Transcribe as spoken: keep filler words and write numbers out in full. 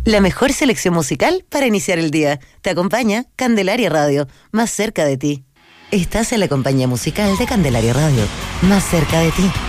La mejor selección musical para iniciar el día. Te acompaña Candelaria Radio, más cerca de ti. Estás en la compañía musical de Candelaria Radio, más cerca de ti.